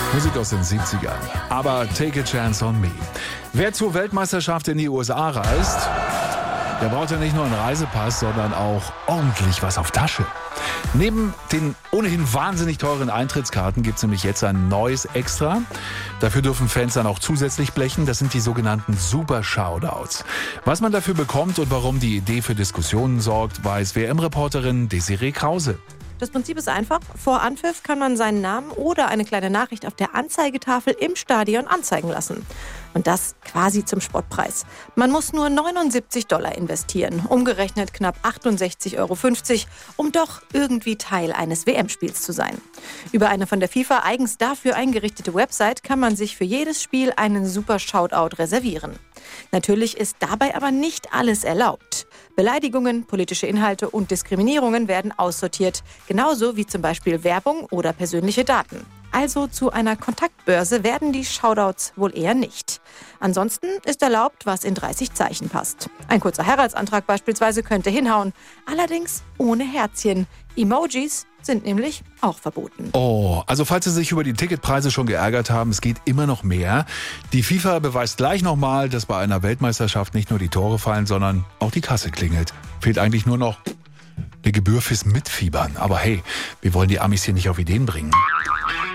Musik aus den 70ern. Aber Take a Chance on Me. Wer zur Weltmeisterschaft in die USA reist, der braucht ja nicht nur einen Reisepass, sondern auch ordentlich was auf Tasche. Neben den ohnehin wahnsinnig teuren Eintrittskarten gibt es nämlich jetzt ein neues Extra. Dafür dürfen Fans dann auch zusätzlich blechen. Das sind die sogenannten Super-Shoutouts. Was man dafür bekommt und warum die Idee für Diskussionen sorgt, weiß WM-Reporterin Desiree Krause. Das Prinzip ist einfach. Vor Anpfiff kann man seinen Namen oder eine kleine Nachricht auf der Anzeigetafel im Stadion anzeigen lassen. Und das quasi zum Spottpreis. Man muss nur $79 investieren, umgerechnet knapp 68,50 €, um doch irgendwie Teil eines WM-Spiels zu sein. Über eine von der FIFA eigens dafür eingerichtete Website kann man sich für jedes Spiel einen super Shoutout reservieren. Natürlich ist dabei aber nicht alles erlaubt. Beleidigungen, politische Inhalte und Diskriminierungen werden aussortiert, genauso wie zum Beispiel Werbung oder persönliche Daten. Also zu einer Kontaktbörse werden die Shoutouts wohl eher nicht. Ansonsten ist erlaubt, was in 30 Zeichen passt. Ein kurzer Heiratsantrag beispielsweise könnte hinhauen, allerdings ohne Herzchen. Emojis sind nämlich auch verboten. Oh, also falls Sie sich über die Ticketpreise schon geärgert haben, es geht immer noch mehr. Die FIFA beweist gleich nochmal, dass bei einer Weltmeisterschaft nicht nur die Tore fallen, sondern auch die Kasse klingelt. Fehlt eigentlich nur noch eine Gebühr fürs Mitfiebern. Aber hey, wir wollen die Amis hier nicht auf Ideen bringen.